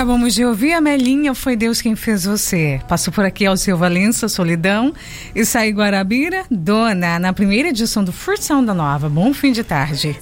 Acabamos de ouvir a Melinha, Foi Deus Quem Fez Você. Passou por aqui Alceu Valença, Solidão. E Saí Guarabira, Dona, na primeira edição do Futsal da Nova. Bom fim de tarde.